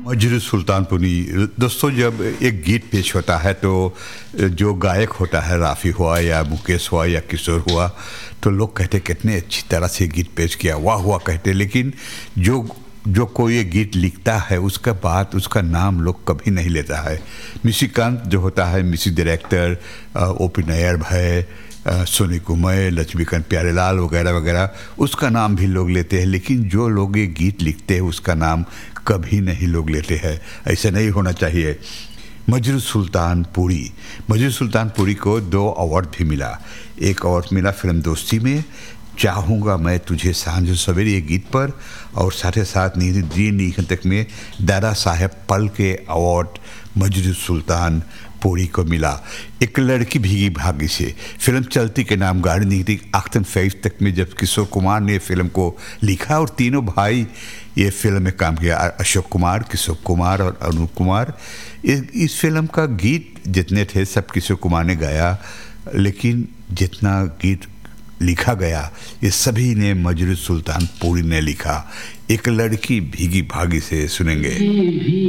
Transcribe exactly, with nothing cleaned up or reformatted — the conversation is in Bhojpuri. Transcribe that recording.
मजरू सुल्तानपुरी। दोस्तों, जब एक गीत पेश होता है तो जो गायक होता है, राफ़ी हुआ या मुकेश हुआ या किशोर हुआ, तो लोग कहते कितने अच्छी तरह से गीत पेश किया, वाह हुआ कहते। लेकिन जो जो कोई ये गीत लिखता है उसका बात उसका नाम लोग कभी नहीं लेता है। म्यूजिकांत जो होता है, म्यूजिक डायरेक्टर ओ पी नैयर भाई, सोनी कुमार, लक्ष्मीकांत प्यारेलाल वगैरह वगैरह, उसका नाम भी लोग लेते हैं। लेकिन जो लोग ये गीत लिखते हैं उसका नाम कभी नहीं लोग लेते हैं। ऐसा नहीं होना चाहिए। मजरू सुल्तानपुरी मजरू सुल्तानपुरी को दो अवार्ड भी मिला। एक अवार्ड मिला फिल्म दोस्ती में, चाहूँगा मैं तुझे सांझ सवेरे ये गीत पर, और साथ ही साथ दी नीखन तक में दादा साहेब फाल्के अवार्ड मजरू सुल्तानपुरी को मिला। एक लड़की भीगी भागी से फिल्म चलती के नाम गाड़ी निकली आख्तन फैज तक में, जब किशोर कुमार ने फिल्म को लिखा और तीनों भाई ये फिल्म में काम किया, अशोक कुमार, किशोर कुमार और अनूप कुमार। इस फिल्म का गीत जितने थे सब किशोर कुमार ने गाया, लेकिन जितना गीत लिखा गया ये सभी ने मजरू सुल्तानपुरी ने लिखा। एक लड़की भीगी भागी से सुनेंगे।